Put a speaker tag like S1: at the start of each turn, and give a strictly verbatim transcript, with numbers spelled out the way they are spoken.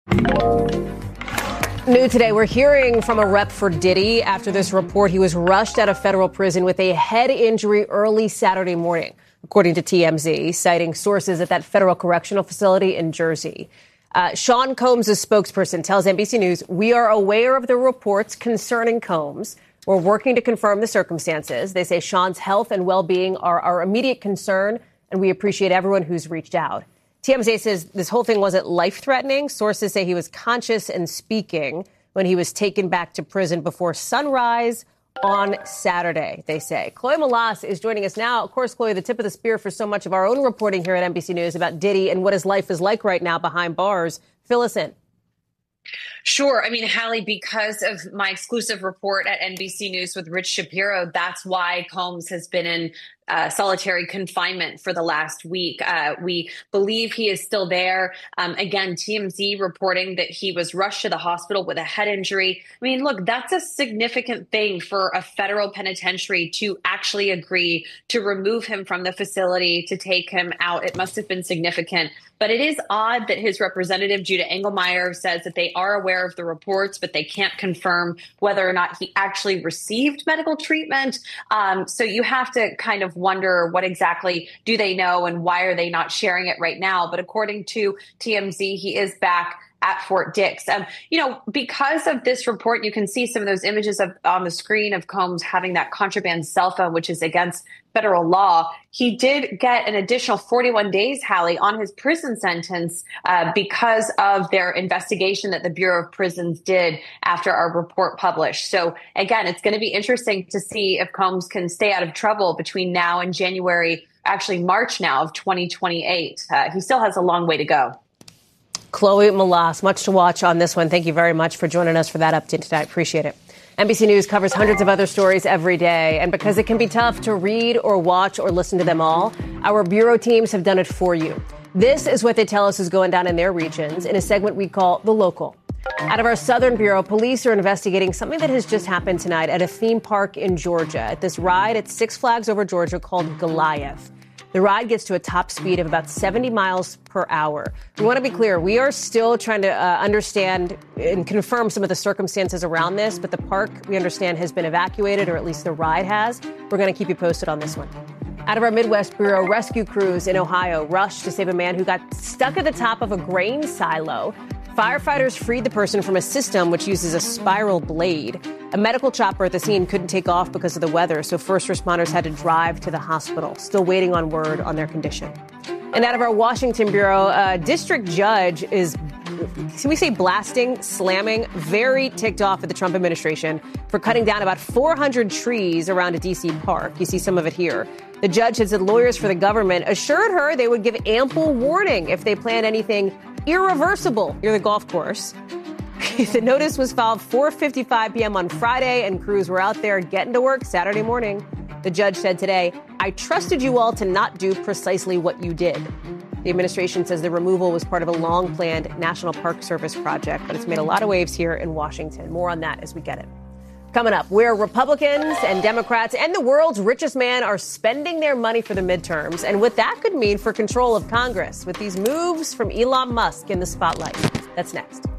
S1: New today, we're hearing from a rep for Diddy after this report. He was rushed out of federal prison with a head injury early Saturday morning, according to T M Z, citing sources at that federal correctional facility in Jersey. Uh, Sean Combs' spokesperson tells N B C News, "We are aware of the reports concerning Combs. We're working to confirm the circumstances." They say Sean's health and well-being are our immediate concern, and we appreciate everyone who's reached out. T M Z says this whole thing wasn't life-threatening. Sources say he was conscious and speaking when he was taken back to prison before sunrise on Saturday, they say. Chloe Melas is joining us now. Of course, Chloe, the tip of the spear for so much of our own reporting here at N B C News about Diddy and what his life is like right now behind bars. Fill us in.
S2: Sure. I mean, Hallie, because of my exclusive report at N B C News with Rich Shapiro, that's why Combs has been in uh, solitary confinement for the last week. Uh, we believe he is still there. Um, again, T M Z reporting that he was rushed to the hospital with a head injury. I mean, look, that's a significant thing for a federal penitentiary to actually agree to remove him from the facility, to take him out. It must have been significant. But it is odd that his representative, Judah Engelmeyer, says that they are aware of the reports, but they can't confirm whether or not he actually received medical treatment. Um, so you have to kind of wonder what exactly do they know and why are they not sharing it right now? But according to T M Z, he is back at Fort Dix. Um, you know, because of this report, you can see some of those images of, on the screen of Combs having that contraband cell phone, which is against federal law. He did get an additional forty-one days, Hallie, on his prison sentence uh, because of their investigation that the Bureau of Prisons did after our report published. So again, it's going to be interesting to see if Combs can stay out of trouble between now and January, actually March now of twenty twenty-eight. Uh, he still has a long way to go.
S1: Chloe Melas, much to watch on this one. Thank you very much for joining us for that update today. I appreciate it. N B C News covers hundreds of other stories every day. And because it can be tough to read or watch or listen to them all, our bureau teams have done it for you. This is what they tell us is going down in their regions in a segment we call The Local. Out of our Southern Bureau, police are investigating something that has just happened tonight at a theme park in Georgia. At this ride at Six Flags Over Georgia called Goliath. The ride gets to a top speed of about seventy miles per hour. We want to be clear. We are still trying to uh, understand and confirm some of the circumstances around this, but the park, we understand, has been evacuated, or at least the ride has. We're going to keep you posted on this one. Out of our Midwest Bureau, rescue crews in Ohio rushed to save a man who got stuck at the top of a grain silo. Firefighters freed the person from a system which uses a spiral blade. A medical chopper at the scene couldn't take off because of the weather, so first responders had to drive to the hospital, still waiting on word on their condition. And out of our Washington Bureau, a district judge is, can we say blasting, slamming, very ticked off at the Trump administration for cutting down about four hundred trees around a D C park. You see some of it here. The judge had said lawyers for the government assured her they would give ample warning if they planned anything irreversible near the golf course. The notice was filed four fifty-five p.m. on Friday, and crews were out there getting to work Saturday morning. The judge said today, "I trusted you all to not do precisely what you did." The administration says the removal was part of a long-planned National Park Service project, but it's made a lot of waves here in Washington. More on that as we get it. Coming up, where Republicans and Democrats and the world's richest man are spending their money for the midterms, and what that could mean for control of Congress with these moves from Elon Musk in the spotlight. That's next.